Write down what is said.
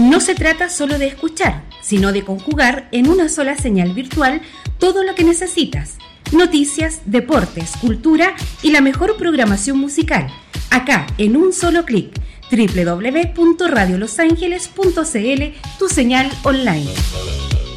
No se trata solo de escuchar, sino de conjugar en una sola señal virtual todo lo que necesitas. Noticias, deportes, cultura y la mejor programación musical. Acá, en un solo clic. www.radiolosangeles.cl, tu señal online.